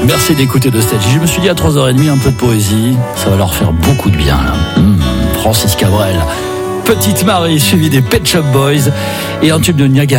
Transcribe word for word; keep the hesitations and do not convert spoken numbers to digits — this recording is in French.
Merci d'écouter Nostalgie. Je me suis dit à trois heures trente, un peu de poésie, ça va leur faire beaucoup de bien là. Mmh, Francis Cabrel, Petite Marie, suivi des Pet Shop Boys et un tube de Niagara.